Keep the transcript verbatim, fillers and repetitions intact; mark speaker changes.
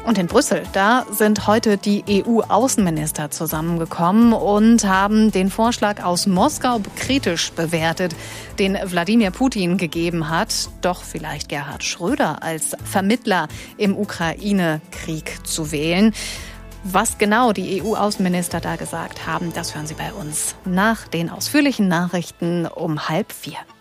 Speaker 1: Und in Brüssel, da sind heute die E U-Außenminister zusammengekommen und haben den Vorschlag aus Moskau kritisch bewertet, den Wladimir Putin gegeben hat, doch vielleicht Gerhard Schröder als Vermittler im Ukraine-Krieg zu wählen. Was genau die E U-Außenminister da gesagt haben, das hören Sie bei uns nach den ausführlichen Nachrichten um halb vier.